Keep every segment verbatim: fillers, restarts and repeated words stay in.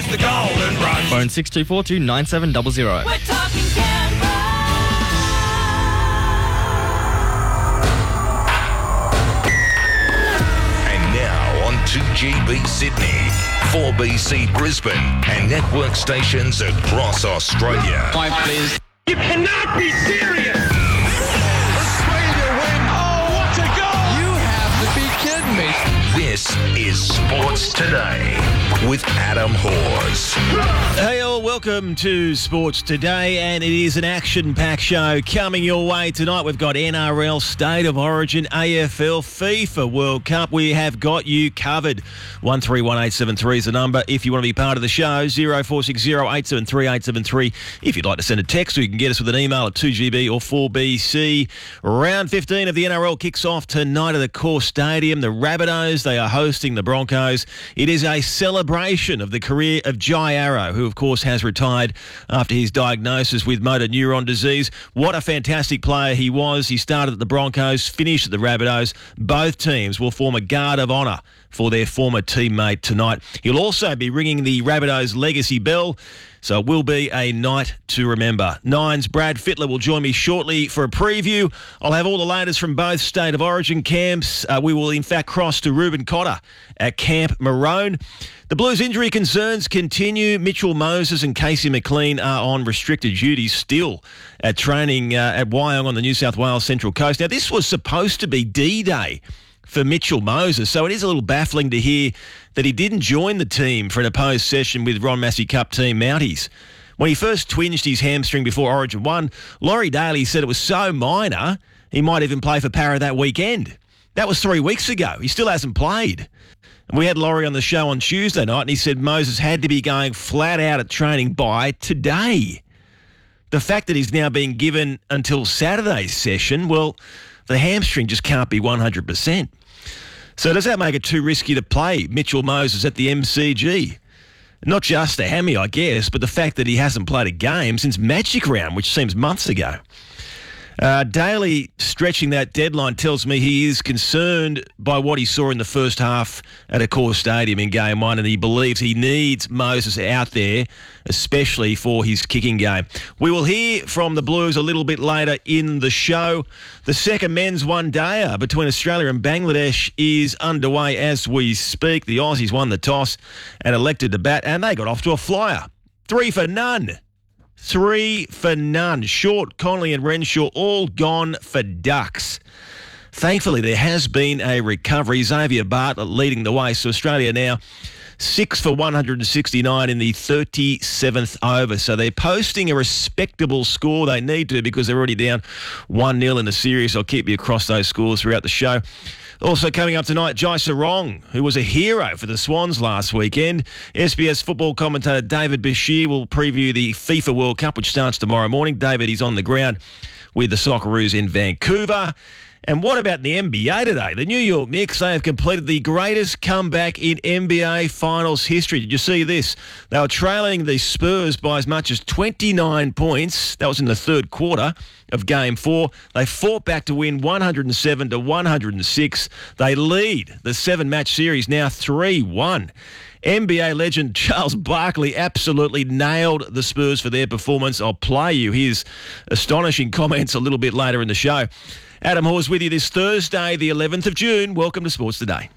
Embrace the golden rush. Phone six two four two nine seven zero zero. We're talking Canberra. And now on two G B Sydney, four B C Brisbane, and network stations across Australia. Five, please. You cannot be serious. Australia win. Oh, what a goal! You have to be kidding me. This is Sports Today with Adam Hawes. Hey all, welcome to Sports Today, and it is an action-packed show coming your way tonight. We've got N R L, State of Origin, A F L, FIFA World Cup. We have got you covered. one three one eight seven three is the number if you want to be part of the show. zero four six zero eight seven three eight seven three if you'd like to send a text, or you can get us with an email at two G B or four B C. Round fifteen of the N R L kicks off tonight at the Core Stadium. The Rabbitohs, they are hosting the Broncos. It is a celebration of the career of Jai Arrow, who of course has retired after his diagnosis with motor neuron disease. What a fantastic player he was. He started at the Broncos, finished at the Rabbitohs. Both teams will form a guard of honour for their former teammate tonight. He'll also be ringing the Rabbitohs legacy bell, so it will be a night to remember. Nine's Brad Fittler will join me shortly for a preview. I'll have all the latest from both State of Origin camps. Uh, we will, in fact, cross to Reuben Cotter at Camp Maroon. The Blues injury concerns continue. Mitchell Moses and Casey McLean are on restricted duty still at training uh, at Wyong on the New South Wales Central Coast. Now, this was supposed to be D-Day for Mitchell Moses, so it is a little baffling to hear that he didn't join the team for an opposed session with Ron Massey Cup team Mounties. When he first twinged his hamstring before Origin one, Laurie Daly said it was so minor he might even play for Para that weekend. That was three weeks ago. He still hasn't played. And we had Laurie on the show on Tuesday night, and he said Moses had to be going flat out at training by today. The fact that he's now being given until Saturday's session, well, the hamstring just can't be one hundred percent. So does that make it too risky to play Mitchell Moses at the M C G? Not just a hammy, I guess, but the fact that he hasn't played a game since Magic Round, which seems months ago. Uh, Daly stretching that deadline tells me he is concerned by what he saw in the first half at a Core Stadium in Game one, and he believes he needs Moses out there, especially for his kicking game. We will hear from the Blues a little bit later in the show. The second men's one-dayer between Australia and Bangladesh is underway as we speak. The Aussies won the toss and elected to bat, and they got off to a flyer. Three for none. Three for none. Short, Connolly and Renshaw all gone for ducks. Thankfully, there has been a recovery. Xavier Bartlett leading the way. So Australia now six for one hundred sixty-nine in the thirty-seventh over. So they're posting a respectable score. They need to, because they're already down one nil in the series. I'll keep you across those scores throughout the show. Also coming up tonight, Jai Sarong, who was a hero for the Swans last weekend. S B S football commentator David Bashir will preview the FIFA World Cup, which starts tomorrow morning. David is on the ground with the Socceroos in Vancouver. And what about the N B A today? The New York Knicks, they have completed the greatest comeback in N B A Finals history. Did you see this? They were trailing the Spurs by as much as twenty-nine points. That was in the third quarter of Game four. They fought back to win one hundred seven to one hundred six. They lead the seven-match series now three one. N B A legend Charles Barkley absolutely nailed the Spurs for their performance. I'll play you his astonishing comments a little bit later in the show. Adam Hawes with you this Thursday, the eleventh of June. Welcome to Sports Today.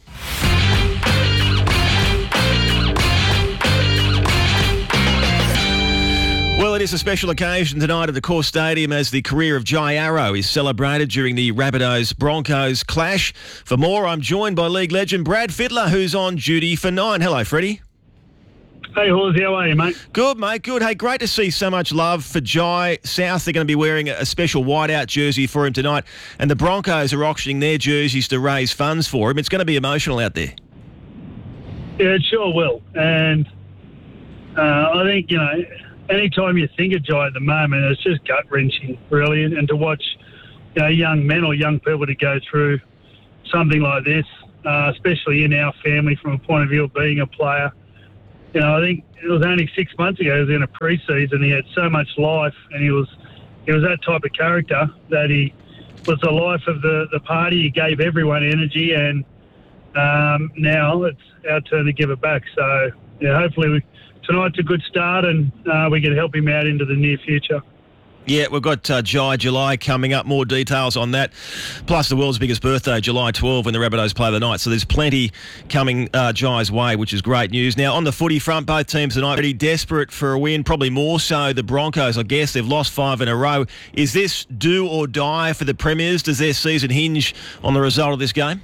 Well, it is a special occasion tonight at the Core Stadium as the career of Jai Arrow is celebrated during the Rabbitohs-Broncos clash. For more, I'm joined by league legend Brad Fittler, who's on duty for nine. Hello, Freddie. Hey, Hawes, how are you, mate? Good, mate, good. Hey, great to see so much love for Jai. South, they're going to be wearing a special whiteout jersey for him tonight, and the Broncos are auctioning their jerseys to raise funds for him. It's going to be emotional out there. Yeah, it sure will. And uh, I think, you know, anytime you think of Jai at the moment, it's just gut-wrenching, really, and, and to watch, you know, young men or young people to go through something like this, uh, especially in our family from a point of view of being a player. You know, I think it was only six months ago, he was in a pre-season. He had so much life, and he was he was that type of character that he was the life of the, the party. He gave everyone energy, and um, now it's our turn to give it back. So, yeah, hopefully we, tonight's a good start and uh, we can help him out into the near future. Yeah, we've got uh, Jai July coming up. More details on that. Plus the world's biggest birthday, July twelfth, when the Rabbitohs play the night. So there's plenty coming uh, Jai's way, which is great news. Now, on the footy front, both teams tonight pretty desperate for a win, probably more so the Broncos, I guess. They've lost five in a row. Is this do or die for the Premiers? Does their season hinge on the result of this game?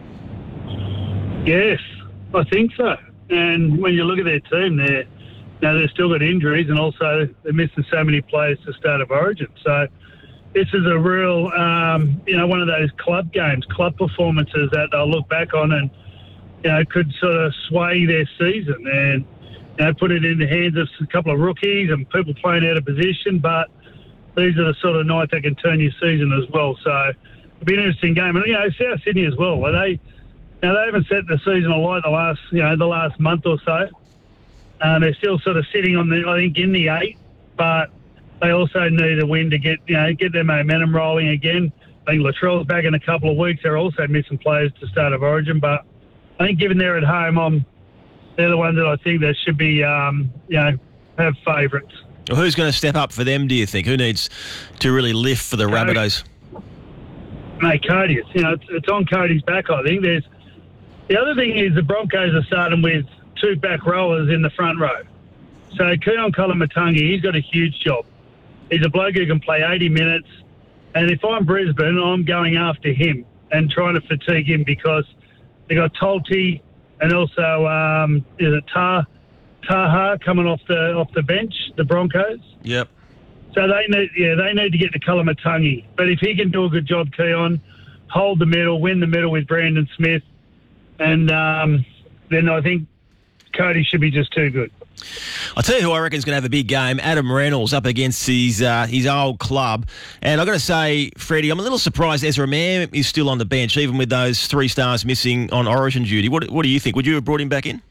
Yes, I think so. And when you look at their team, they're Now, they've still got injuries and also they're missing so many players to start of Origin. So this is a real, um, you know, one of those club games, club performances that they'll look back on and, you know, could sort of sway their season and, you know, put it in the hands of a couple of rookies and people playing out of position. But these are the sort of nights that can turn your season as well. So it'll be an interesting game. And, you know, South Sydney as well. Are they, now, they haven't set the season alight the last, you know, the last month or so. Uh, they're still sort of sitting on the, I think, in the eight, but they also need a win to get, you know, get their momentum rolling again. I think Latrell's back in a couple of weeks. They're also missing players to start of Origin, but I think given they're at home, I'm, they're the ones that I think that should be, um, you know, have favourites. Well, who's going to step up for them, do you think? Who needs to really lift for the Cody. Rabbitohs? Mate, Cody. It's, you know, it's, it's on Cody's back, I think. There's the other thing is the Broncos are starting with two back rowers in the front row. So Keon Koloamatangi, he's got a huge job. He's a bloke who can play eighty minutes. And if I'm Brisbane, I'm going after him and trying to fatigue him because they got Tolti and also um, is it Tar, Taha coming off the off the bench, the Broncos. Yep. So they need, yeah, they need to get to Koloamatangi. But if he can do a good job, Keon, hold the medal, win the medal with Brandon Smith, and um, then I think Cody should be just too good. I'll tell you who I reckon is going to have a big game. Adam Reynolds up against his uh, his old club. And I've got to say, Freddie, I'm a little surprised Ezra Mann is still on the bench, even with those three stars missing on Origin duty. What, what do you think? Would you have brought him back in?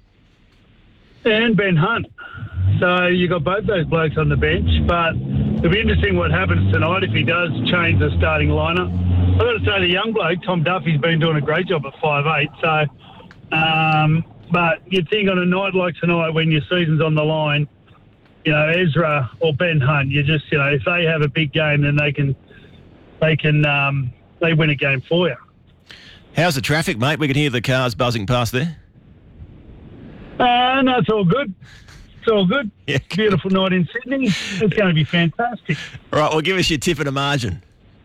And Ben Hunt. So you got both those blokes on the bench. But it'll be interesting what happens tonight if he does change the starting lineup. I've got to say the young bloke, Tom Duffy's been doing a great job at five eight. So... Um, But you'd think on a night like tonight when your season's on the line, you know, Ezra or Ben Hunt, you just, you know, if they have a big game, then they can, they can, um, they win a game for you. How's the traffic, mate? We can hear the cars buzzing past there. Uh, no, it's all good. It's all good. Yeah. Beautiful night in Sydney. It's going to be fantastic. All right, well, give us your tip and a margin.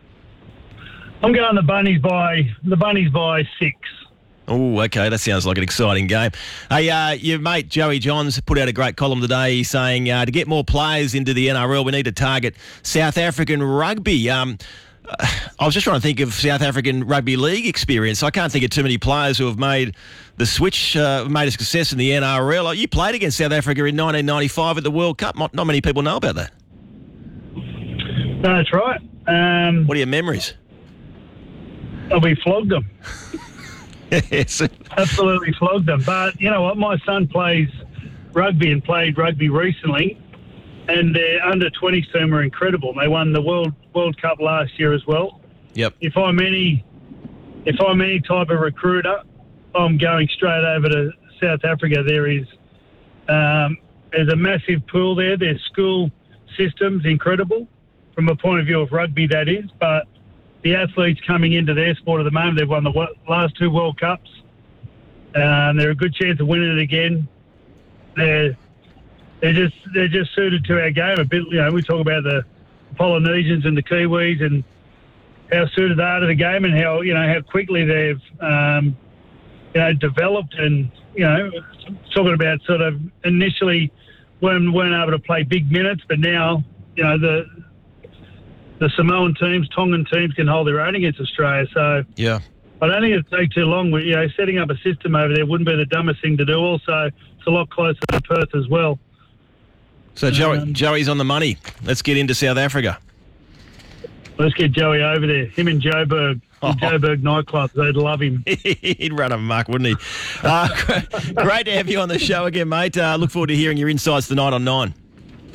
I'm going the Bunnies by, the Bunnies by six. Oh, okay. That sounds like an exciting game. Hey, uh, your mate Joey Johns put out a great column today saying uh, to get more players into the N R L, we need to target South African rugby. Um, I was just trying to think of South African rugby league experience. I can't think of too many players who have made the switch, uh, made a success in the N R L. You played against South Africa in nineteen ninety-five at the World Cup. Not, not many people know about that. No, that's right. Um, What are your memories? we flogged them. Yes. Absolutely flogged them. But you know what? My son plays rugby and played rugby recently, and their under twenties team are incredible. They won the World World Cup last year as well. Yep. If I'm any, if I'm any type of recruiter, I'm going straight over to South Africa. There is, um, there's a massive pool there. Their school system's incredible from a point of view of rugby, that is, but the athletes coming into their sport at the moment, they've won the last two World Cups. Um, they're a good chance of winning it again. They're they're just they're just suited to our game a bit. You know, we talk about the Polynesians and the Kiwis and how suited they are to the game and how you know how quickly they've um, you know developed and you know talking about sort of initially weren't weren't able to play big minutes, but now you know the. The Samoan teams, Tongan teams can hold their own against Australia. So Yeah. I don't think it'd take too long. You know, setting up a system over there wouldn't be the dumbest thing to do. Also, it's a lot closer to Perth as well. So Joey, Um, Joey's on the money. Let's get into South Africa. Let's get Joey over there. Him and Joburg, Oh. Joburg nightclubs. They'd love him. He'd run amok, wouldn't he? Uh, great to have you on the show again, mate. Uh, look forward to hearing your insights tonight on Nine.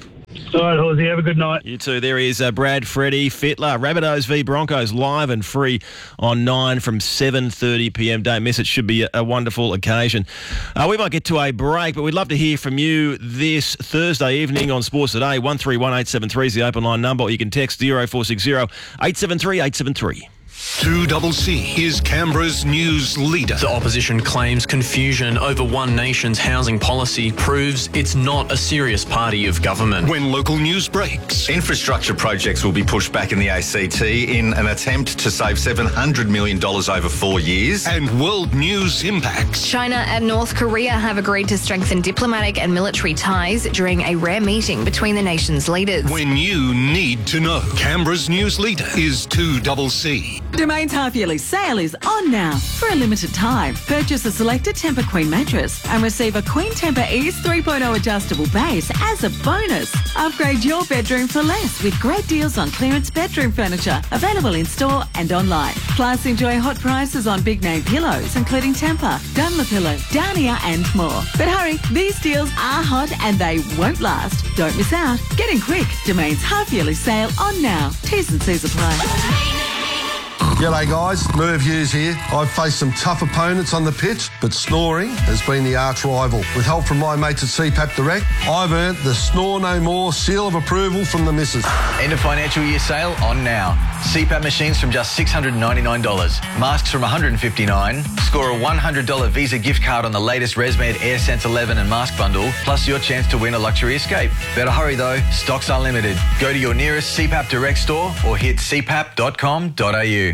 All right, Horsey, have a good night. You too. There is uh, Brad Freddie Fittler. Rabbitohs v Broncos live and free on nine from seven thirty p m. Don't miss it. Should be a, a wonderful occasion. Uh, we might get to a break, but we'd love to hear from you this Thursday evening on Sports Today. one three one eight seven three is the open line number, or you can text zero four six zero eight seven three eight seven three. two C C is Canberra's news leader. The opposition claims confusion over One Nation's housing policy proves it's not a serious party of government. When local news breaks, infrastructure projects will be pushed back in the A C T in an attempt to save seven hundred million dollars over four years. And world news impacts. China and North Korea have agreed to strengthen diplomatic and military ties during a rare meeting between the nation's leaders. When you need to know, Canberra's news leader is two C C. Domain's half-yearly sale is on now. For a limited time, purchase a selected Tempur Queen mattress and receive a Queen Tempur Ease three point oh adjustable base as a bonus. Upgrade your bedroom for less with great deals on clearance bedroom furniture available in store and online. Plus, enjoy hot prices on big-name pillows, including Tempur, Dunlopillow, Downia and more. But hurry, these deals are hot and they won't last. Don't miss out. Get in quick. Domain's half-yearly sale on now. T's and C's apply. G'day guys, Merv Hughes here. I've faced some tough opponents on the pitch, but snoring has been the arch rival. With help from my mates at C PAP Direct, I've earned the Snore No More seal of approval from the missus. End of financial year sale on now. C PAP machines from just six hundred ninety-nine dollars. Masks from one hundred fifty-nine dollars. Score a one hundred dollars Visa gift card on the latest ResMed AirSense eleven and mask bundle, plus your chance to win a luxury escape. Better hurry though, stocks are limited. Go to your nearest C PAP Direct store or hit c pap dot com dot a u.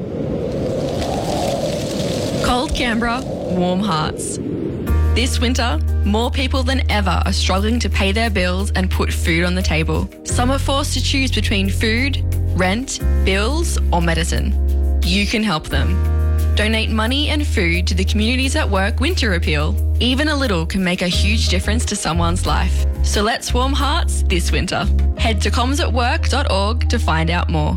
Cold Canberra, warm hearts. This winter, more people than ever are struggling to pay their bills and put food on the table. Some are forced to choose between food, rent, bills, or medicine. You can help them. Donate money and food to the Communities at Work Winter Appeal. Even a little can make a huge difference to someone's life. So let's warm hearts this winter. Head to comms at work dot org to find out more.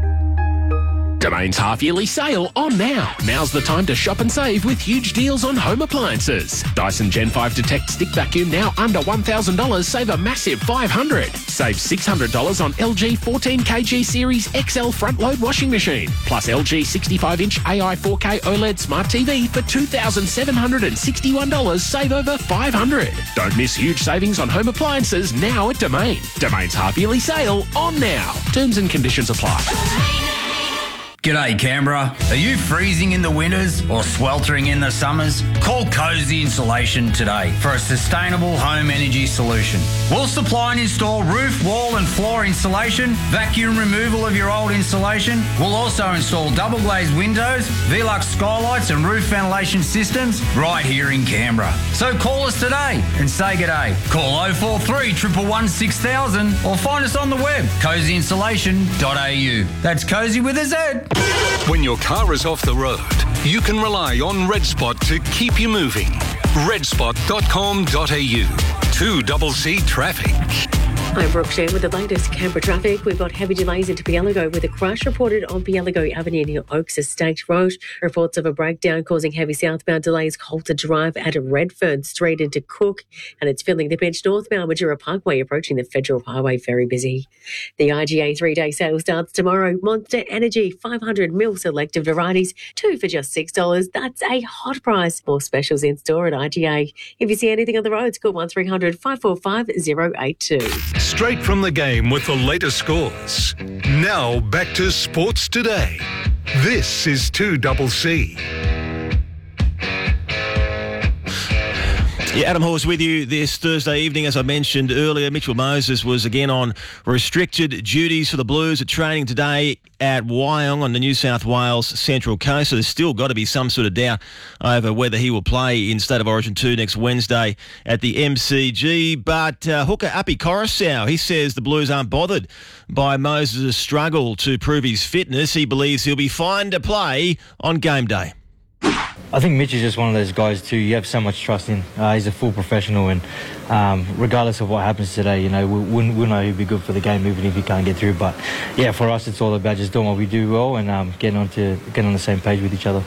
Domain's half-yearly sale on now. Now's the time to shop and save with huge deals on home appliances. Dyson Gen five Detect Stick Vacuum now under one thousand dollars. Save a massive five hundred dollars. Save six hundred dollars on L G fourteen kilogram Series X L front-load washing machine. Plus L G sixty-five inch A I four K OLED Smart T V for two thousand seven hundred sixty-one dollars. Save over five hundred dollars. Don't miss huge savings on home appliances now at Domain. Domain's half-yearly sale on now. Terms and conditions apply. G'day Canberra. Are you freezing in the winters or sweltering in the summers? Call Cozy Insulation today for a sustainable home energy solution. We'll supply and install roof, wall and floor insulation, vacuum removal of your old insulation. We'll also install double glazed windows, Velux skylights and roof ventilation systems right here in Canberra. So call us today and say g'day. Call oh four three, one one one, six thousand or find us on the web, cozy insulation dot a u. That's Cozy with a Z. When your car is off the road, you can rely on RedSpot to keep you moving. red spot dot com dot a u. two C C Traffic. I'm Brooke Shane with the latest Canberra traffic. We've got heavy delays into Pielago with a crash reported on Pielago Avenue near Oaks Estate Road. Reports of a breakdown causing heavy southbound delays Coulter Drive at Redfern Street into Cook, and it's filling the bench northbound Majura Parkway approaching the Federal Highway very busy. The I G A three-day sale starts tomorrow. Monster Energy five hundred mil selective varieties, two for just six dollars. That's a hot price. More specials in store at I G A. If you see anything on the roads, call one three hundred, five four five, zero eight two. Straight from the game with the latest scores. Now back to Sports Today. This is two C C. Yeah, Adam Hawes with you this Thursday evening. As I mentioned earlier, Mitchell Moses was again on restricted duties for the Blues at training today at Wyong on the New South Wales Central Coast. So there's still got to be some sort of doubt over whether he will play in State of Origin two next Wednesday at the M C G. But uh, hooker Api Coruscant, he says the Blues aren't bothered by Moses' struggle to prove his fitness. He believes he'll be fine to play on game day. I think Mitch is just one of those guys too. You have so much trust in. Uh, he's a full professional, and um, regardless of what happens today, you know, we'll, we'll know he'll be good for the game, even if he can't get through. But yeah, for us, it's all about just doing what we do well and um, getting on to getting on the same page with each other.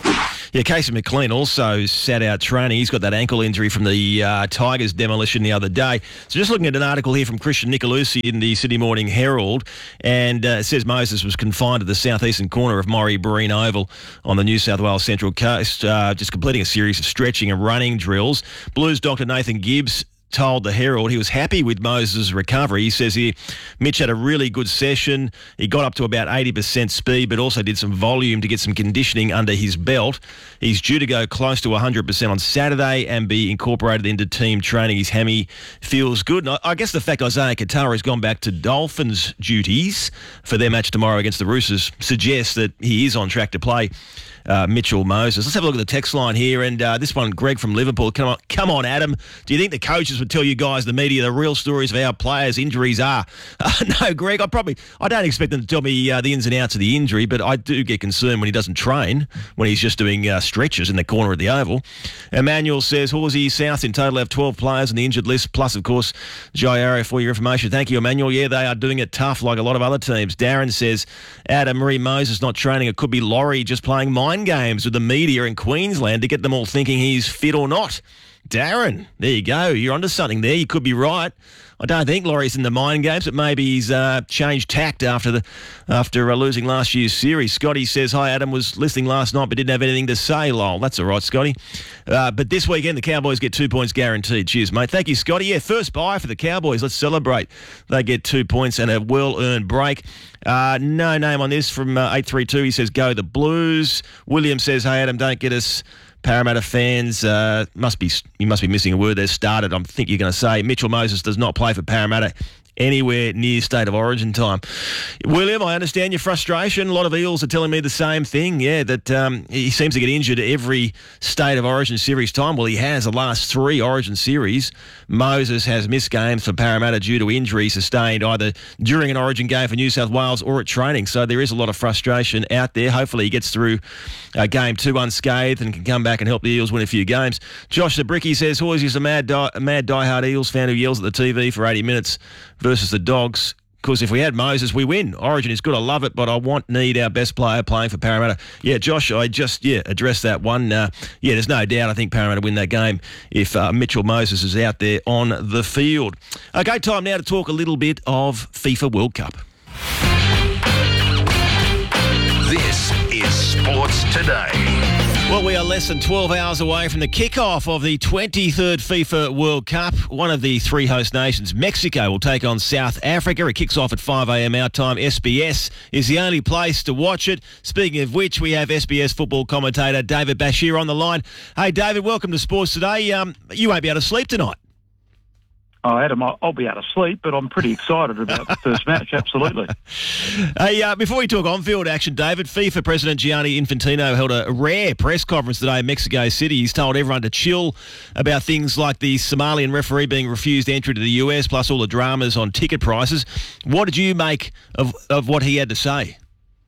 Yeah, Casey McLean also sat out training. He's got that ankle injury from the uh, Tigers demolition the other day. So just looking at an article here from Christian Nicolucci in the Sydney Morning Herald, and uh, it says Moses was confined to the southeastern corner of Morrie Breen Oval on the New South Wales Central Coast, uh, just completing a series of stretching and running drills. Blues doctor Nathan Gibbs told the Herald he was happy with Moses' recovery. He says here, Mitch had a really good session. He got up to about eighty percent speed, but also did some volume to get some conditioning under his belt. He's due to go close to one hundred percent on Saturday and be incorporated into team training. His hammy feels good. And I, I guess the fact Isaiah Katara has gone back to Dolphins duties for their match tomorrow against the Roosters suggests that he is on track to play Uh, Mitchell Moses. Let's have a look at the text line here. And uh, this one, Greg from Liverpool. Come on, come on, Adam. Do you think the coaches would tell you guys, the media, the real stories of our players' injuries are? Uh, no, Greg, I probably, I don't expect them to tell me uh, the ins and outs of the injury, but I do get concerned when he doesn't train, when he's just doing uh, stretches in the corner of the oval. Emmanuel says, Horsey South in total have twelve players on the injured list, plus, of course, Jairo for your information. Thank you, Emmanuel. Yeah, they are doing it tough like a lot of other teams. Darren says, Adam, Marie Moses not training. It could be Laurie just playing mind games with the media in Queensland to get them all thinking he's fit or not. Darren, there you go. You're onto something there. You could be right. I don't think Laurie's in the mind games, but maybe he's uh, changed tact after the after uh, losing last year's series. Scotty says, hi, Adam, was listening last night but didn't have anything to say. Lol, that's all right, Scotty. Uh, but this weekend, the Cowboys get two points guaranteed. Cheers, mate. Thank you, Scotty. Yeah, first bye for the Cowboys. Let's celebrate. They get two points and a well-earned break. Uh, no name on this from uh, eight three two. He says, go the Blues. William says, hey, Adam, don't get us Parramatta fans, uh, must be you must be missing a word there. Started, I think you're going to say Mitchell Moses does not play for Parramatta anywhere near State of Origin time. William, I understand your frustration. A lot of Eels are telling me the same thing, yeah, that um, he seems to get injured every State of Origin series time. Well, he has the last three Origin series. Moses has missed games for Parramatta due to injury sustained either during an Origin game for New South Wales or at training. So there is a lot of frustration out there. Hopefully he gets through uh, game two unscathed and can come back and help the Eels win a few games. Josh the Bricky says, Horsey's a mad, die, a mad die-hard Eels fan who yells at the T V for eighty minutes versus the Dogs. Because if we had Moses, we win. Origin is good. I love it, but I want, need our best player playing for Parramatta. Yeah, Josh, I just, yeah, addressed that one. Uh, yeah, there's no doubt I think Parramatta win that game if uh, Mitchell Moses is out there on the field. Okay, time now to talk a little bit of FIFA World Cup. This is Sports Today. Well, we are less than twelve hours away from the kickoff of the twenty-third FIFA World Cup. One of the three host nations, Mexico, will take on South Africa. It kicks off at five a.m. our time. S B S is the only place to watch it. Speaking of which, we have S B S football commentator David Bashir on the line. Hey, David, welcome to Sports Today. Um, you won't be able to sleep tonight. Oh, Adam, I'll be out of sleep, but I'm pretty excited about the first match, absolutely. Hey, uh, before we talk on-field action, David, FIFA President Gianni Infantino held a rare press conference today in Mexico City. He's told everyone to chill about things like the Somalian referee being refused entry to the U S, plus all the dramas on ticket prices. What did you make of, of what he had to say?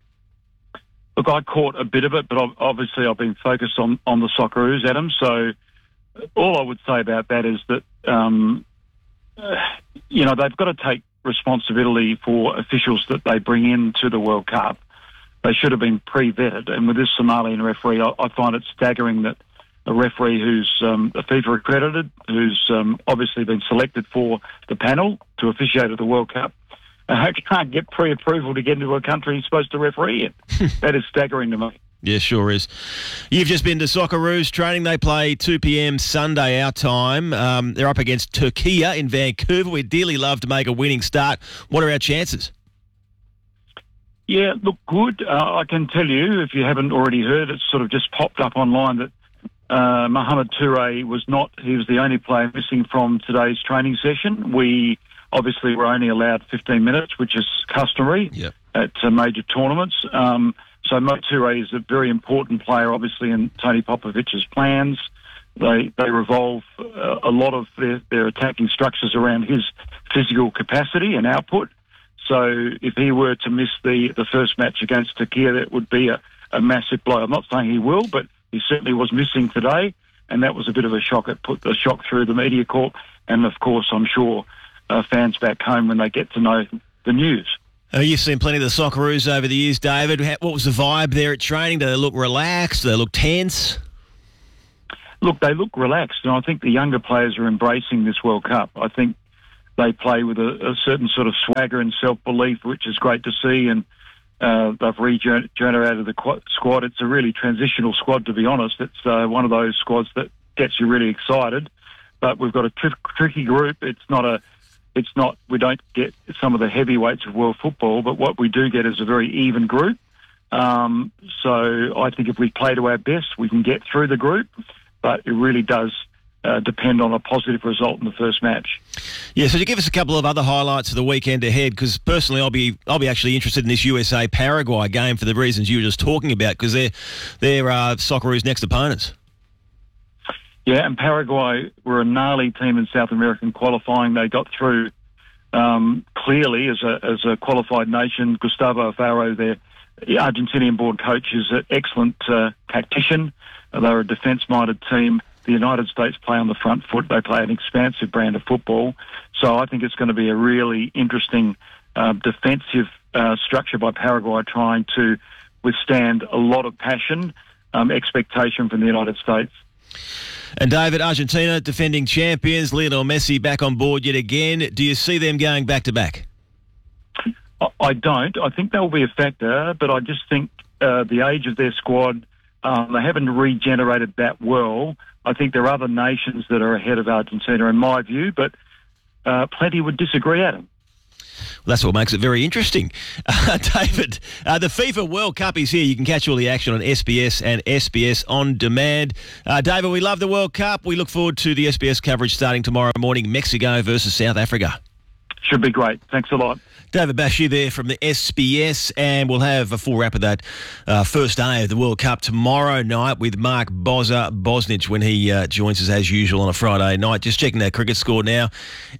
Look, I caught a bit of it, but obviously I've been focused on, on the Socceroos, Adam, so all I would say about that is that... Um, Uh, you know, they've got to take responsibility for officials that they bring into the World Cup. They should have been pre-vetted. And with this Somalian referee, I, I find it staggering that a referee who's um, a FIFA accredited, who's um, obviously been selected for the panel to officiate at the World Cup, uh, can't get pre-approval to get into a country he's supposed to referee in. That is staggering to me. Yeah, sure is. You've just been to Socceroos training. They play two p.m. Sunday our time. Um, they're up against Turkey in Vancouver. We'd dearly love to make a winning start. What are our chances? Yeah, look, good. Uh, I can tell you, if you haven't already heard, it's sort of just popped up online that uh, Mohamed Touré was not, he was the only player missing from today's training session. We obviously were only allowed fifteen minutes, which is customary yep. at uh, major tournaments. Um, So Mo Touré is a very important player, obviously, in Tony Popovich's plans. They they revolve uh, a lot of their, their attacking structures around his physical capacity and output. So if he were to miss the, the first match against Turkey, that would be a, a massive blow. I'm not saying he will, but he certainly was missing today, and that was a bit of a shock. It put the shock through the media corps, and of course, I'm sure uh, fans back home when they get to know the news. Uh, you've seen plenty of the Socceroos over the years, David. How- What was the vibe there at training? Do they look relaxed? Do they look tense? Look, they look relaxed, and I think the younger players are embracing this World Cup. I think they play with a, a certain sort of swagger and self-belief, which is great to see, and uh, they've regenerated the qu- squad. It's a really transitional squad, to be honest. It's uh, one of those squads that gets you really excited, but we've got a tr- tricky group. It's not a It's not, we don't get some of the heavyweights of world football, but what we do get is a very even group. Um, so I think if we play to our best, we can get through the group, but it really does uh, depend on a positive result in the first match. Yeah, so to give us a couple of other highlights of the weekend ahead, because personally I'll be I'll be actually interested in this U S A-Paraguay game for the reasons you were just talking about, because they're, they're uh, Socceroos' next opponents. Yeah, and Paraguay were a gnarly team in South American qualifying. They got through um, clearly as a as a qualified nation. Gustavo Alfaro, their Argentinian-born coach, is an excellent uh, tactician. Uh, they're a defence-minded team. The United States play on the front foot. They play an expansive brand of football. So I think it's going to be a really interesting uh, defensive uh, structure by Paraguay, trying to withstand a lot of passion, um, expectation from the United States. And David, Argentina, defending champions, Lionel Messi back on board yet again. Do you see them going back-to-back? I don't. I think that will be a factor, but I just think uh, the age of their squad, um, they haven't regenerated that well. I think there are other nations that are ahead of Argentina, in my view, but uh, plenty would disagree, Adam. Well, that's what makes it very interesting. Uh, David, uh, the FIFA World Cup is here. You can catch all the action on S B S and S B S On Demand. Uh, David, we love the World Cup. We look forward to the S B S coverage starting tomorrow morning, Mexico versus South Africa. Should be great. Thanks a lot. David Bashir there from the S B S, and we'll have a full wrap of that uh, first day of the World Cup tomorrow night with Mark Bozza Bosnich when he uh, joins us as usual on a Friday night. Just checking that cricket score now,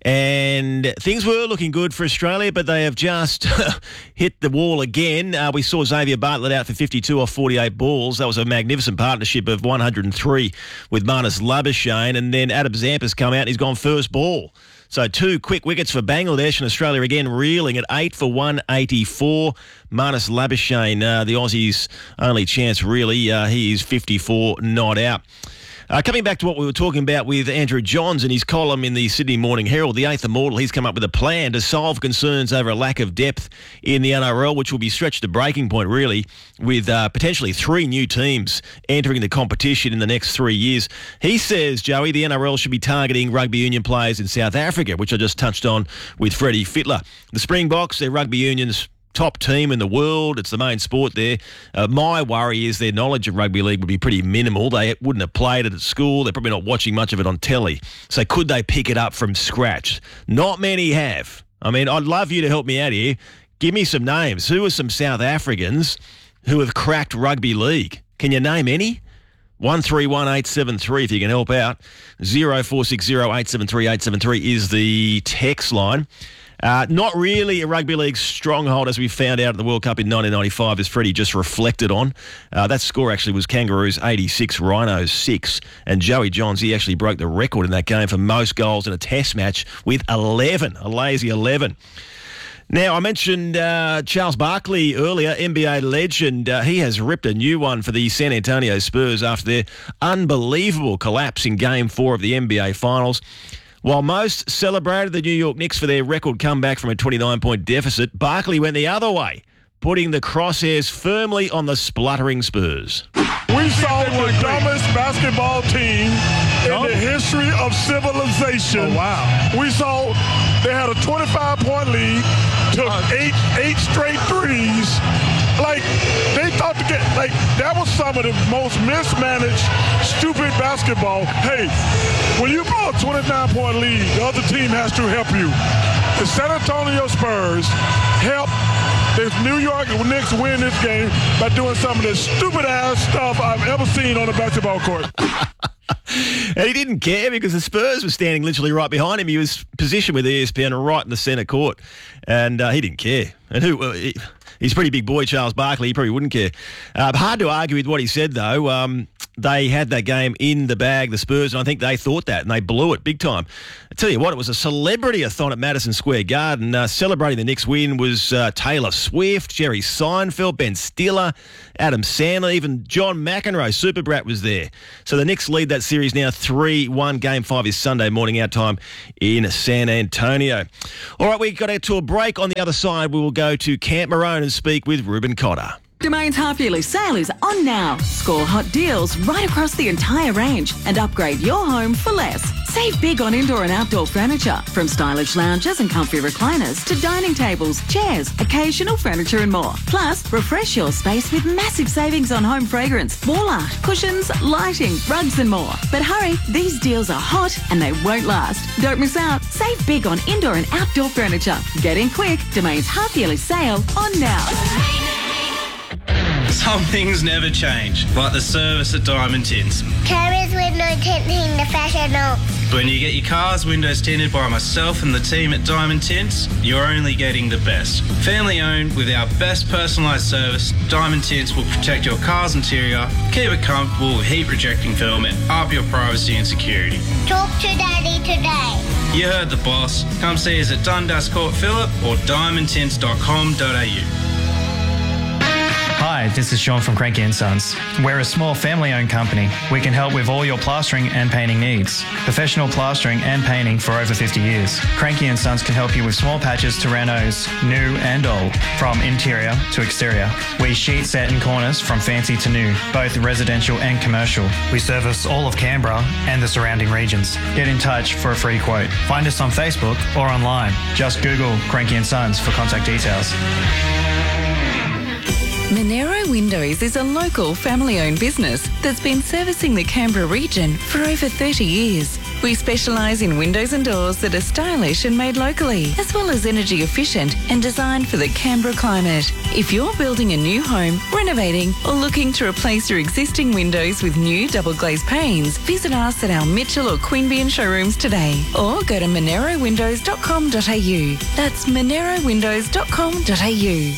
and things were looking good for Australia, but they have just hit the wall again. Uh, we saw Xavier Bartlett out for fifty-two off forty-eight balls. That was a magnificent partnership of one hundred three with Marnus Labuschagne, and then Adam Zampa's come out and he's gone first ball. So two quick wickets for Bangladesh, and Australia again reeling at eight for one eighty-four. Marnus Labuschagne, uh, the Aussies' only chance really. Uh, he is fifty-four not out. Uh, coming back to what we were talking about with Andrew Johns and his column in the Sydney Morning Herald, the eighth Immortal, he's come up with a plan to solve concerns over a lack of depth in the N R L, which will be stretched to breaking point, really, with uh, potentially three new teams entering the competition in the next three years. He says, Joey, the N R L should be targeting rugby union players in South Africa, which I just touched on with Freddie Fittler. The Springboks, their rugby union's top team in the world. It's the main sport there. Uh, my worry is their knowledge of rugby league would be pretty minimal. They wouldn't have played it at school. They're probably not watching much of it on telly. So could they pick it up from scratch? Not many have. I mean, I'd love you to help me out here. Give me some names. Who are some South Africans who have cracked rugby league? Can you name any? one three one eight seven three if you can help out. zero four six zero eight seven three eight seven three is the text line. Uh, not really a rugby league stronghold, as we found out at the World Cup in nineteen ninety-five, as Freddie just reflected on. Uh, that score actually was Kangaroos eighty-six, Rhinos six, and Joey Johns, he actually broke the record in that game for most goals in a test match with eleven, a lazy eleven. Now, I mentioned uh, Charles Barkley earlier, N B A legend. Uh, he has ripped a new one for the San Antonio Spurs after their unbelievable collapse in Game four of the N B A Finals. While most celebrated the New York Knicks for their record comeback from a twenty-nine point deficit, Barkley went the other way, putting the crosshairs firmly on the spluttering Spurs. We saw the dumbest basketball team in the history of civilization. Oh, wow. We saw they had a twenty-five point lead, took eight eight straight threes. Like, they thought to get, like, that was some of the most mismanaged, stupid basketball. Hey, when you blow a twenty-nine point lead, the other team has to help you. The San Antonio Spurs helped the New York Knicks win this game by doing some of the stupid-ass stuff I've ever seen on a basketball court. And he didn't care because the Spurs were standing literally right behind him. He was positioned with E S P N right in the centre court, and uh, he didn't care. And who? Uh, he, he's a pretty big boy, Charles Barkley. He probably wouldn't care. Uh, hard to argue with what he said, though. Um, they had that game in the bag, the Spurs, and I think they thought that, and they blew it big time. tell you what, it was a celebrity-a-thon at Madison Square Garden. Uh, celebrating the Knicks win was uh, Taylor Swift, Jerry Seinfeld, Ben Stiller, Adam Sandler, even John McEnroe, Super Brat, was there. So the Knicks lead that series now three one. Game five is Sunday morning our time in San Antonio. All right, we got to get to a break. On the other side, we will go to Camp Maroon and speak with Ruben Cotter. Domain's half-yearly sale is on now. Score hot deals right across the entire range and upgrade your home for less. Save big on indoor and outdoor furniture, from stylish lounges and comfy recliners to dining tables, chairs, occasional furniture and more. Plus, refresh your space with massive savings on home fragrance, wall art, cushions, lighting, rugs and more. But hurry, these deals are hot and they won't last. Don't miss out. Save big on indoor and outdoor furniture. Get in quick. Domain's half-yearly sale on now. Some things never change, like the service at Diamond Tints. Carriers window tinting the professional. When you get your car's windows tinted by myself and the team at Diamond Tints, you're only getting the best. Family owned with our best personalised service, Diamond Tints will protect your car's interior, keep it comfortable with heat rejecting film and up your privacy and security. Talk to Daddy today. You heard the boss. Come see us at Dundas Court Phillip or diamond tints dot com dot a u. Hi, this is Sean from Cranky and Sons. We're a small family-owned company. We can help with all your plastering and painting needs. Professional plastering and painting for over fifty years. Cranky and Sons can help you with small patches to renos, new and old, from interior to exterior. We sheet set in corners from fancy to new, both residential and commercial. We service all of Canberra and the surrounding regions. Get in touch for a free quote. Find us on Facebook or online. Just Google Cranky and Sons for contact details. Monero Windows is a local family-owned business that's been servicing the Canberra region for over thirty years. We specialise in windows and doors that are stylish and made locally, as well as energy efficient and designed for the Canberra climate. If you're building a new home, renovating, or looking to replace your existing windows with new double glazed panes, visit us at our Mitchell or Queanbeyan showrooms today, or go to monero windows dot com dot a u. That's monero windows dot com dot a u.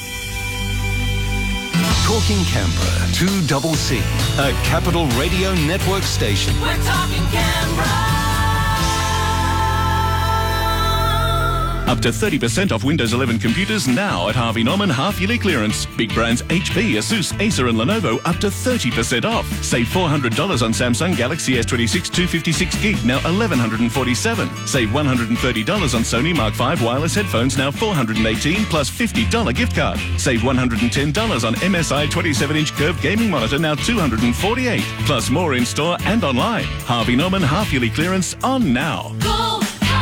Talking Canberra, two double C, a Capital Radio Network station. We're talking Canberra. Up to thirty percent off Windows eleven computers now at Harvey Norman half-yearly clearance. Big brands H P, Asus, Acer and Lenovo up to thirty percent off. Save four hundred dollars on Samsung Galaxy S twenty-six two fifty-six gig, now eleven forty-seven dollars. Save one hundred thirty dollars on Sony Mark five wireless headphones, now four hundred eighteen dollars plus fifty dollars gift card. Save one hundred ten dollars on M S I twenty-seven inch curved gaming monitor, now two hundred forty-eight dollars. Plus more in store and online. Harvey Norman half-yearly clearance on now. Go!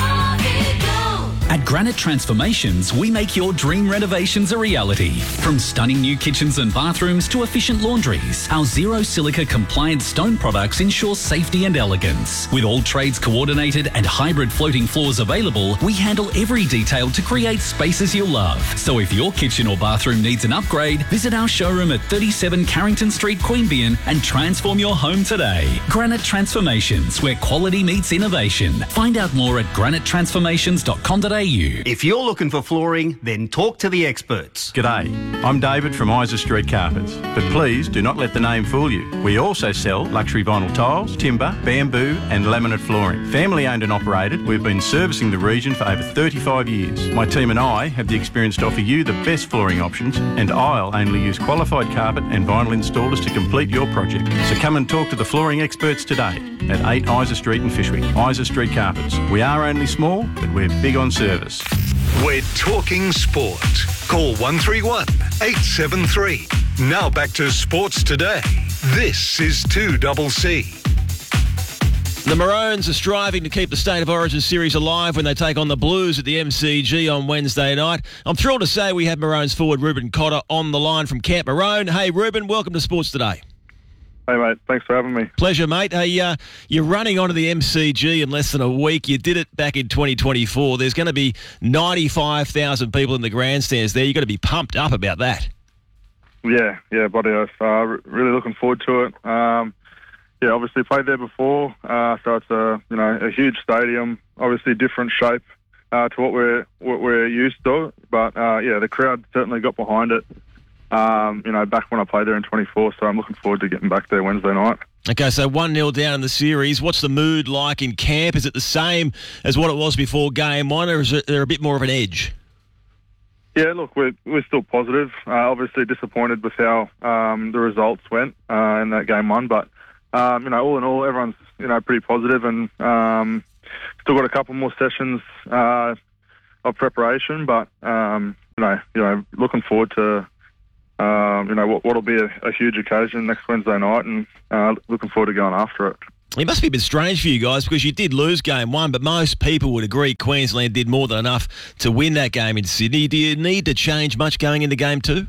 At Granite Transformations, we make your dream renovations a reality. From stunning new kitchens and bathrooms to efficient laundries, our zero silica compliant stone products ensure safety and elegance. With all trades coordinated and hybrid floating floors available, we handle every detail to create spaces you'll love. So if your kitchen or bathroom needs an upgrade, visit our showroom at thirty-seven Carrington Street, Queanbeyan, and transform your home today. Granite Transformations, where quality meets innovation. Find out more at granite transformations dot com dot a u. If you're looking for flooring, then talk to the experts. G'day, I'm David from Isa Street Carpets, but please do not let the name fool you. We also sell luxury vinyl tiles, timber, bamboo and laminate flooring. Family owned and operated, we've been servicing the region for over thirty-five years. My team and I have the experience to offer you the best flooring options, and I'll only use qualified carpet and vinyl installers to complete your project. So come and talk to the flooring experts today at eight Isa Street in Fishwick. Isa Street Carpets. We are only small, but we're big on service. We're talking sport. Call one three one, eight seven three. Now back to Sports Today. This is two double C. The Maroons are striving to keep the State of Origin series alive when they take on the Blues at the M C G on Wednesday night. I'm thrilled to say we have Maroons forward Ruben Cotter on the line from Camp Maroon. Hey, Ruben, welcome to Sports Today. Hey, mate. Thanks for having me. Pleasure, mate. Hey, uh, you're running onto the M C G in less than a week. You did it back in twenty twenty-four. There's going to be ninety-five thousand people in the grandstands there. You've got to be pumped up about that. Yeah, yeah, bloody oath. Uh, really looking forward to it. Um, yeah, obviously played there before, uh, so it's a you know a huge stadium. Obviously different shape uh, to what we're what we're used to, but uh, yeah, the crowd certainly got behind it. Um, you know, back when I played there in twenty-four, so I'm looking forward to getting back there Wednesday night. Okay, so one nil down in the series. What's the mood like in camp? Is it the same as what it was before game one, or is there a bit more of an edge? Yeah, look, we're we're still positive. Uh, obviously disappointed with how um, the results went uh, in that game one, but um, you know, all in all, everyone's you know pretty positive, and um, still got a couple more sessions uh, of preparation. But um, you know, you know, looking forward to um, you know what what'll be a, a huge occasion next Wednesday night, and uh, looking forward to going after it. It must be a bit strange for you guys because you did lose game one, but most people would agree Queensland did more than enough to win that game in Sydney. Do you need to change much going into game two?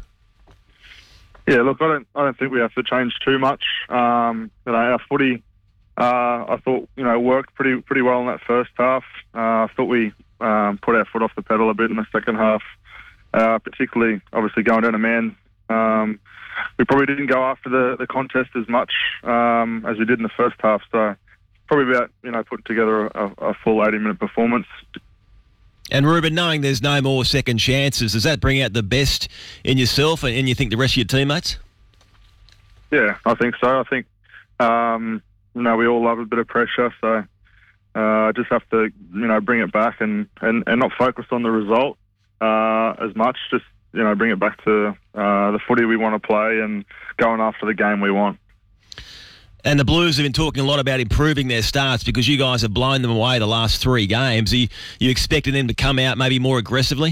Yeah, look, I don't, I don't think we have to change too much. Um, you know, our footy, uh, I thought, you know, worked pretty, pretty well in that first half. Uh, I thought we um, put our foot off the pedal a bit in the second half, uh, particularly, obviously, going down a man. Um, we probably didn't go after the, the contest as much um, as we did in the first half. So probably about, you know, putting together a, a full eighty-minute performance. And Ruben, knowing there's no more second chances, does that bring out the best in yourself and, and you think the rest of your teammates? Yeah, I think so. I think, um, you know, we all love a bit of pressure. So uh, just have to, you know, bring it back and, and, and not focus on the result uh, as much. Just, you know, bring it back to uh, the footy we want to play and going after the game we want. And the Blues have been talking a lot about improving their starts because you guys have blown them away the last three games. Are you, you expecting them to come out maybe more aggressively?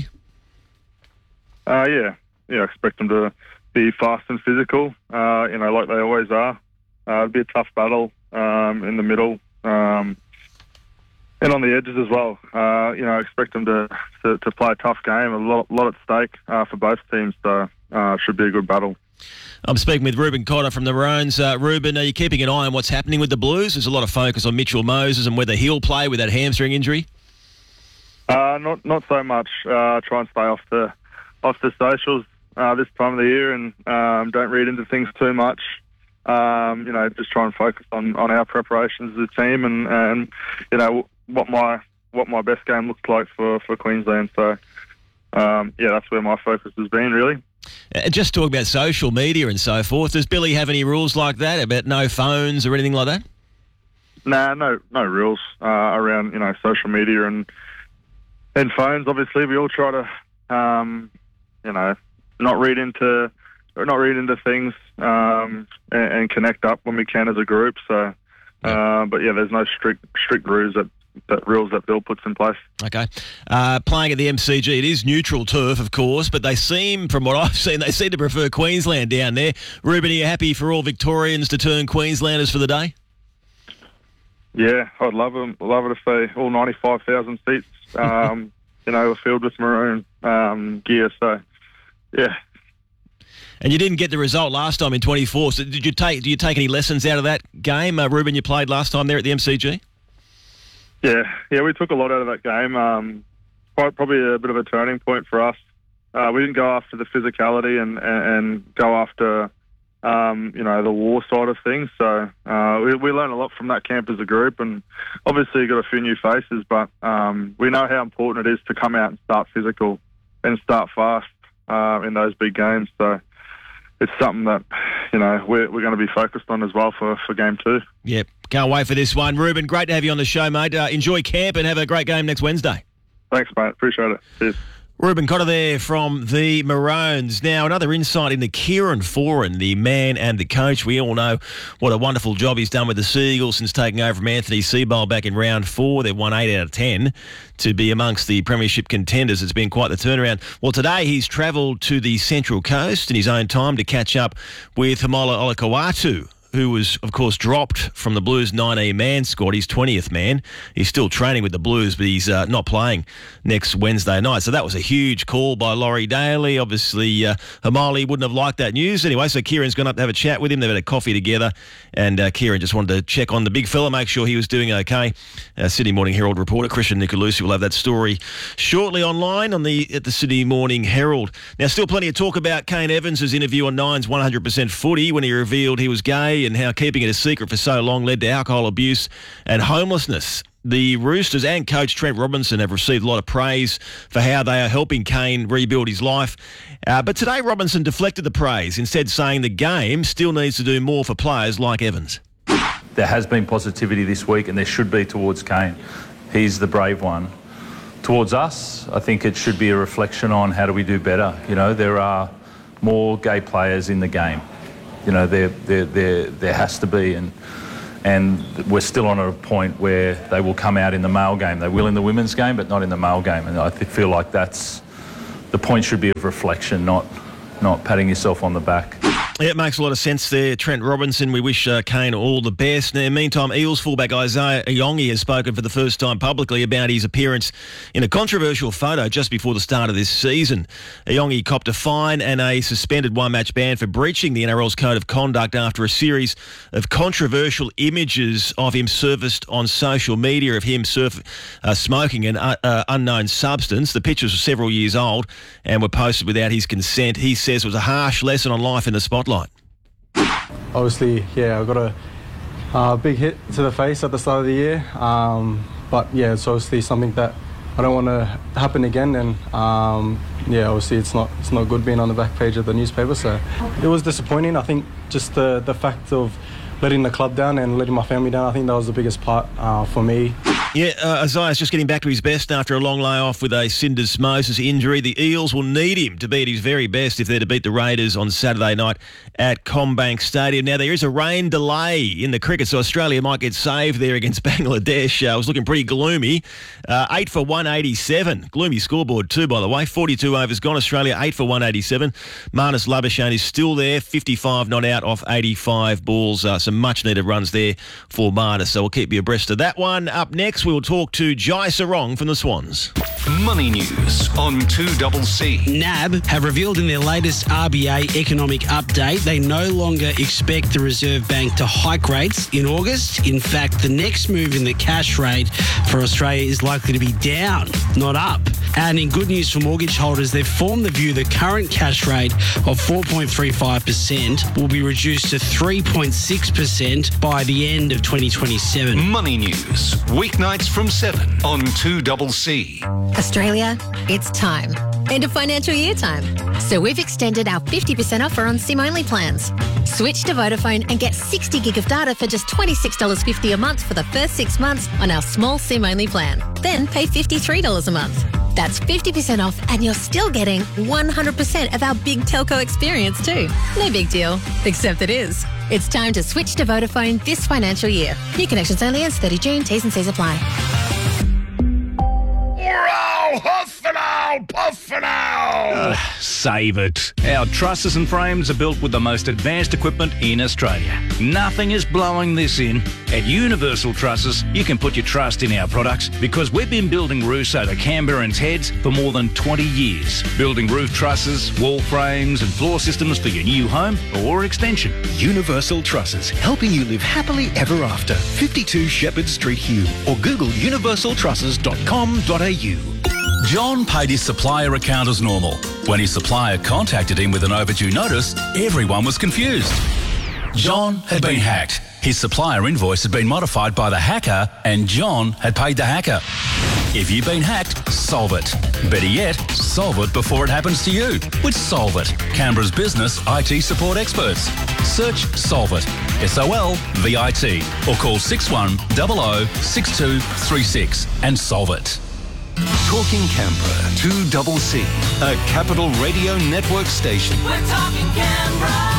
Uh, yeah. Yeah, I expect them to be fast and physical, uh, you know, like they always are. Uh, it'll be a tough battle um, in the middle. Um, And on the edges as well. Uh, you know, I expect them to, to, to play a tough game, a lot, lot at stake uh, for both teams, so uh, it should be a good battle. I'm speaking with Ruben Cotter from the Maroons. Uh, Ruben, are you keeping an eye on what's happening with the Blues? There's a lot of focus on Mitchell Moses and whether he'll play with that hamstring injury. Uh, not not so much. Uh, try and stay off the off the socials uh, this time of the year, and um, don't read into things too much. Um, you know, just try and focus on, on our preparations as a team, and, and you know what my what my best game looks like for, for Queensland. So um, yeah, that's where my focus has been really. Uh, just talk about social media and so forth. Does Billy have any rules like that about no phones or anything like that? Nah, no no rules uh, around you know social media and and phones. Obviously, we all try to um, you know not read into not read into things um, and, and connect up when we can as a group. So, uh, but yeah, there's no strict strict rules that. That rules that Bill puts in place. Okay. Uh, playing at the M C G, it is neutral turf, of course, but they seem, from what I've seen, they seem to prefer Queensland down there. Ruben, are you happy for all Victorians to turn Queenslanders for the day? Yeah, I'd love them. Love it if they all ninety-five thousand seats, um, you know, were filled with maroon um, gear. So, yeah. And you didn't get the result last time in twenty-four. So, did you take? Do you take any lessons out of that game, uh, Ruben? You played last time there at the M C G. Yeah, yeah, we took a lot out of that game. Um, quite probably a bit of a turning point for us. Uh, we didn't go after the physicality and, and, and go after, um, you know, the war side of things. So uh, we, we learned a lot from that camp as a group, and obviously you got a few new faces, but um, we know how important it is to come out and start physical and start fast uh, in those big games. So it's something that, you know, we're, we're going to be focused on as well for, for game two. Yep, can't wait for this one. Ruben, great to have you on the show, mate. Uh, enjoy camp and have a great game next Wednesday. Thanks, mate. Appreciate it. Cheers. Ruben Cotter there from the Maroons. Now, another insight into Kieran Foran, the man and the coach. We all know what a wonderful job he's done with the Seagulls since taking over from Anthony Seibold back in round four. They've won eight out of ten to be amongst the premiership contenders. It's been quite the turnaround. Well, today he's travelled to the Central Coast in his own time to catch up with Hamola Olakau'atu, who was, of course, dropped from the Blues nineteen-man squad. He's twentieth man. He's still training with the Blues, but he's uh, not playing next Wednesday night. So that was a huge call by Laurie Daly. Obviously, uh, Hamali wouldn't have liked that news. Anyway, so Kieran's gone up to have a chat with him. They've had a coffee together, and uh, Kieran just wanted to check on the big fella, make sure he was doing okay. Uh, Sydney Morning Herald reporter Christian Nicolucci will have that story shortly online on the at the Sydney Morning Herald. Now, still plenty of talk about Kane Evans' interview on Nine's one hundred percent Footy when he revealed he was gay and how keeping it a secret for so long led to alcohol abuse and homelessness. The Roosters and coach Trent Robinson have received a lot of praise for how they are helping Kane rebuild his life. Uh, but today Robinson deflected the praise, instead saying the game still needs to do more for players like Evans. There has been positivity this week, and there should be towards Kane. He's the brave one. Towards us, I think it should be a reflection on how do we do better. You know, there are more gay players in the game. You know, there, there, there, there has to be, and and we're still on a point where they will come out in the male game. They will in the women's game, but not in the male game. And I feel like that's the point should be of reflection, not not patting yourself on the back. Yeah, it makes a lot of sense there. Trent Robinson, we wish uh, Kane all the best. Now, in the meantime, Eels fullback Isaiah Iongi has spoken for the first time publicly about his appearance in a controversial photo just before the start of this season. Iongi copped a fine and a suspended one-match ban for breaching the N R L's code of conduct after a series of controversial images of him surfaced on social media of him surf, uh, smoking an uh, uh, unknown substance. The pictures were several years old and were posted without his consent. He says it was a harsh lesson on life in the spotlight. Obviously, yeah, I got a uh, big hit to the face at the start of the year, um, but yeah, it's obviously something that I don't want to happen again, and um, yeah, obviously it's not it's not good being on the back page of the newspaper. So it was disappointing. I think just the the fact of letting the club down and letting my family down, I think that was the biggest part uh, for me. Yeah, uh, Isaiah's just getting back to his best after a long layoff with a syndesmosis injury. The Eels will need him to be at his very best if they're to beat the Raiders on Saturday night at CommBank Stadium. Now, there is a rain delay in the cricket, so Australia might get saved there against Bangladesh. Uh, it was looking pretty gloomy. Uh, eight for one eighty-seven. Gloomy scoreboard too, by the way. forty-two overs gone. Australia eight for one eighty-seven. Marnus Labuschagne is still there. fifty-five not out off eighty-five balls. Uh, some much-needed runs there for Marnus, so we'll keep you abreast of that one. Up next, we'll talk to Jai Sarong from the Swans. Money news on two C C. N A B have revealed in their latest R B A economic update they no longer expect the Reserve Bank to hike rates in August. In fact, the next move in the cash rate for Australia is likely to be down, not up. And in good news for mortgage holders, they've formed the view the current cash rate of four point three five percent will be reduced to three point six percent by the end of twenty twenty-seven. Money news, weeknights from seven on two C C. Australia, it's time. End of financial year time. So we've extended our fifty percent offer on SIM-only plans. Switch to Vodafone and get sixty gig of data for just twenty-six dollars fifty a month for the first six months on our small SIM-only plan. Then pay fifty-three dollars a month. That's fifty percent off and you're still getting one hundred percent of our big telco experience too. No big deal, except it is. It's time to switch to Vodafone this financial year. New connections only ends thirty June. T's and C's apply. Huff and owl, puff and owl. Uh, save it. Our trusses and frames are built with the most advanced equipment in Australia. Nothing is blowing this in. At Universal Trusses, you can put your trust in our products because we've been building roofs over Canberra and Heads for more than twenty years. Building roof trusses, wall frames and floor systems for your new home or extension. Universal Trusses, helping you live happily ever after. fifty-two Shepherd Street, Hume, or Google universal trusses dot com dot a u. John paid his supplier account as normal. When his supplier contacted him with an overdue notice, everyone was confused. John had been hacked. His supplier invoice had been modified by the hacker, and John had paid the hacker. If you've been hacked, solve it. Better yet, solve it before it happens to you with Solve It, Canberra's business I T support experts. Search Solve It, S O L V I T, or call six one zero zero six two three six and solve it. Talking Canberra, two C C, a Capital Radio Network station. We're talking Canberra.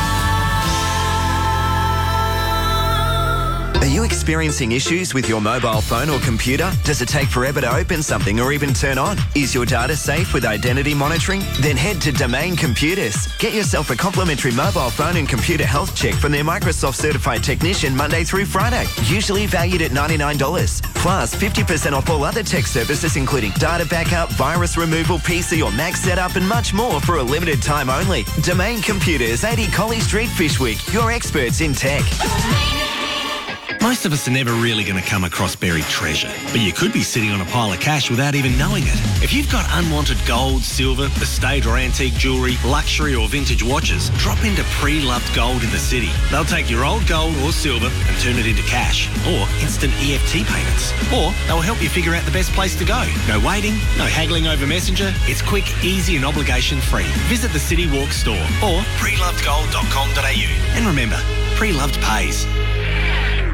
Are you experiencing issues with your mobile phone or computer? Does it take forever to open something or even turn on? Is your data safe with identity monitoring? Then head to Domain Computers. Get yourself a complimentary mobile phone and computer health check from their Microsoft certified technician Monday through Friday, usually valued at ninety-nine dollars. Plus fifty percent off all other tech services including data backup, virus removal, P C or Mac setup and much more for a limited time only. Domain Computers, eighty Collie Street, Fishwick. Your experts in tech. Most of us are never really going to come across buried treasure, but you could be sitting on a pile of cash without even knowing it. If you've got unwanted gold, silver, estate or antique jewellery, luxury or vintage watches, drop into Pre-Loved Gold in the city. They'll take your old gold or silver and turn it into cash or instant E F T payments. Or they'll help you figure out the best place to go. No waiting, no haggling over Messenger. It's quick, easy and obligation free. Visit the City Walk store or pre loved gold dot com dot a u. And remember, Pre-Loved pays.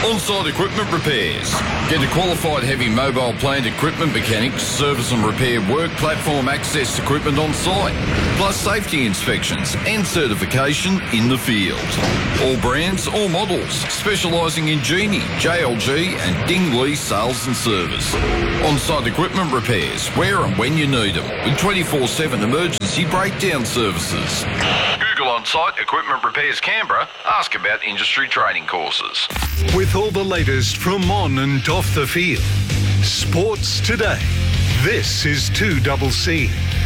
On-site equipment repairs. Get a qualified heavy mobile plant equipment mechanic, service and repair work platform access equipment on site, plus safety inspections and certification in the field. All brands, all models, specialising in Genie, J L G and Dingley sales and service. On-site equipment repairs, where and when you need them, with twenty-four seven emergency breakdown services. Google On-site Equipment Repairs Canberra. Ask about industry training courses. With all the latest from on and off the field. Sports Today. This is two C C.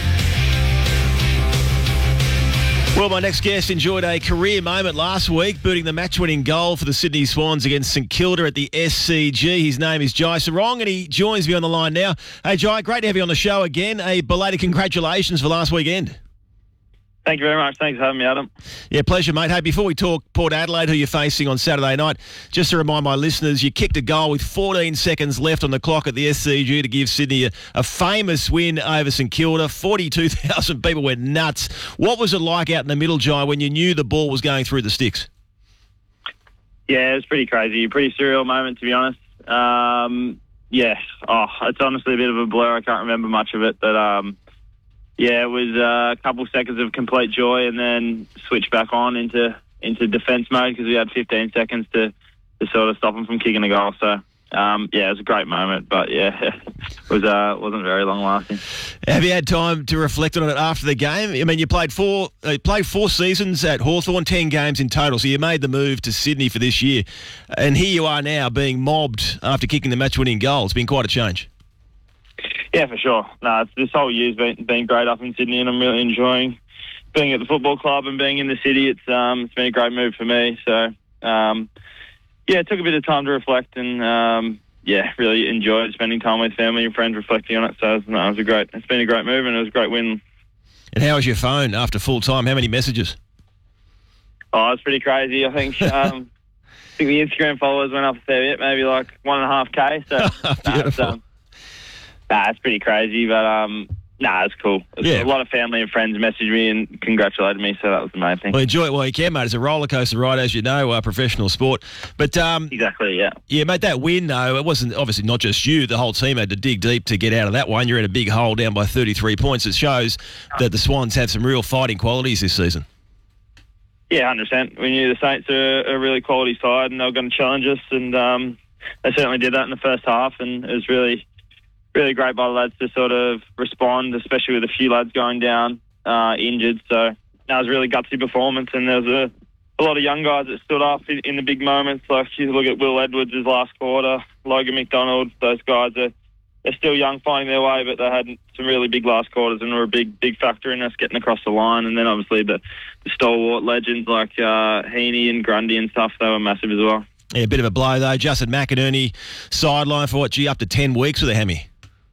Well, my next guest enjoyed a career moment last week, booting the match-winning goal for the Sydney Swans against St Kilda at the S C G. His name is Jai Sarong, and he joins me on the line now. Hey, Jai, great to have you on the show again. A belated congratulations for last weekend. Thank you very much. Thanks for having me, Adam. Yeah, pleasure, mate. Hey, before we talk Port Adelaide, who you're facing on Saturday night, just to remind my listeners, you kicked a goal with fourteen seconds left on the clock at the S C G to give Sydney a, a famous win over St Kilda. forty-two thousand people went nuts. What was it like out in the middle, Jai, when you knew the ball was going through the sticks? Yeah, it was pretty crazy. Pretty surreal moment, to be honest. Um, yeah, oh, it's honestly a bit of a blur. I can't remember much of it, but... Um, Yeah, it was uh, a couple seconds of complete joy and then switch back on into into defence mode because we had fifteen seconds to, to sort of stop them from kicking a goal. So, um, yeah, it was a great moment, but, yeah, it was, uh, wasn't very long-lasting. Have you had time to reflect on it after the game? I mean, you played four uh, you played four seasons at Hawthorn, ten games in total, so you made the move to Sydney for this year. And here you are now being mobbed after kicking the match-winning goal. It's been quite a change. Yeah, for sure. No, it's, this whole year's been been great up in Sydney, and I'm really enjoying being at the football club and being in the city. It's um it's been a great move for me. So um yeah, it took a bit of time to reflect, and um yeah, really enjoyed spending time with family and friends reflecting on it. So no, it was a great. It's been a great move, and it was a great win. And how was your phone after full time? How many messages? Oh, it's pretty crazy. I think. Um, I think the Instagram followers went up a fair bit, maybe like one and a half k. So beautiful. Um, Nah, it's pretty crazy, but um, nah, it's cool. It's Yeah. A lot of family and friends messaged me and congratulated me, so that was the main thing. Well, enjoy it while you can, mate. It's a roller coaster ride, as you know, uh, professional sport. But um, exactly, yeah. Yeah, mate, that win, though, it wasn't obviously not just you. The whole team had to dig deep to get out of that one. You're in a big hole down by thirty-three points. It shows that the Swans have some real fighting qualities this season. Yeah, one hundred percent. We knew the Saints are a really quality side and they were going to challenge us, and um, they certainly did that in the first half, and it was really... really great by the lads to sort of respond, especially with a few lads going down uh, injured. So that was a really gutsy performance, and there was a, a lot of young guys that stood up in, in the big moments. Like you look at Will Edwards' last quarter, Logan McDonald, those guys are they're still young, finding their way, but they had some really big last quarters and were a big big factor in us getting across the line. And then obviously the, the stalwart legends like uh, Heaney and Grundy and stuff, they were massive as well. Yeah, a bit of a blow, though. Justin McInerney sidelined for, what, gee, up to ten weeks with a hammy.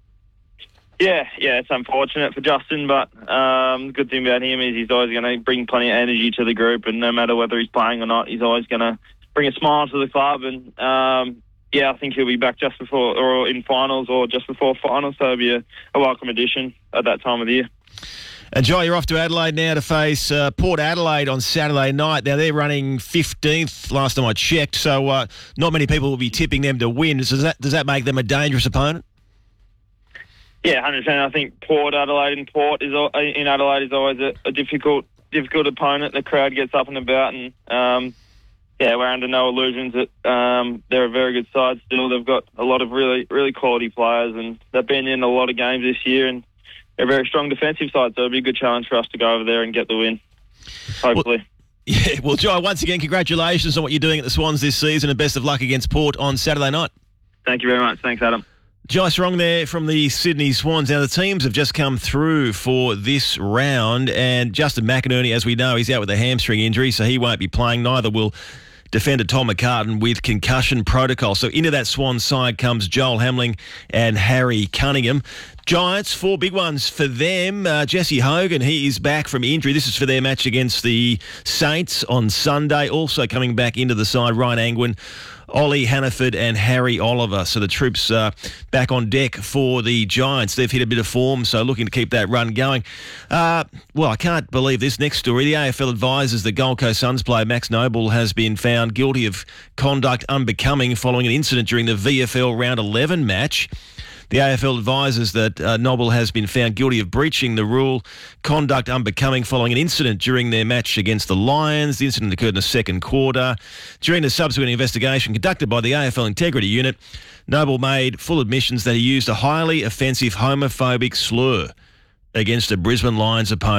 Yeah, yeah, it's unfortunate for Justin, but um, the good thing about him is he's always going to bring plenty of energy to the group, and no matter whether he's playing or not, he's always going to bring a smile to the club. And um, yeah, I think he'll be back just before or in finals or just before finals, so it'll be a, a welcome addition at that time of the year. And Jai, you're off to Adelaide now to face uh, Port Adelaide on Saturday night. Now, they're running fifteenth last time I checked, so uh, not many people will be tipping them to win. Does that, does that make them a dangerous opponent? Yeah, one hundred percent. I think Port Adelaide and Port is al- in Adelaide is always a, a difficult difficult opponent. The crowd gets up and about, and um, yeah, we're under no illusions that um, they're a very good side still. They've got a lot of really really quality players, and they've been in a lot of games this year, and they're a very strong defensive side, so it'll be a good challenge for us to go over there and get the win, hopefully. Well, yeah, well, Jai, once again, congratulations on what you're doing at the Swans this season, and best of luck against Port on Saturday night. Thank you very much. Thanks, Adam. Jai Sarong there from the Sydney Swans. Now, the teams have just come through for this round, and Justin McInerney, as we know, he's out with a hamstring injury, so he won't be playing. Neither will defender Tom McCartan with concussion protocol. So into that Swans side comes Joel Hamling and Harry Cunningham. Giants, four big ones for them. Uh, Jesse Hogan, he is back from injury. This is for their match against the Saints on Sunday. Also coming back into the side, Ryan Angwin Ollie Hannaford and Harry Oliver. So the troops uh, back on deck for the Giants. They've hit a bit of form, so looking to keep that run going. Uh, well, I can't believe this next story. The A F L advises the Gold Coast Suns player Max Noble has been found guilty of conduct unbecoming following an incident during the V F L Round eleven match. The A F L advises that uh, Noble has been found guilty of breaching the rule, conduct unbecoming following an incident during their match against the Lions. The incident occurred in the second quarter. During the subsequent investigation conducted by the A F L Integrity Unit, Noble made full admissions that he used a highly offensive homophobic slur against a Brisbane Lions opponent.